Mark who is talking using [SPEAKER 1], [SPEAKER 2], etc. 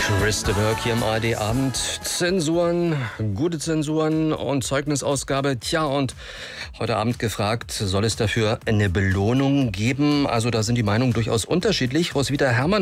[SPEAKER 1] Chris de Burgh hier im ARD-Abend. Zensuren, gute Zensuren und Zeugnisausgabe. Tja, und heute Abend gefragt, soll es dafür eine Belohnung geben? Also da sind die Meinungen durchaus unterschiedlich. Roswitha Herrmann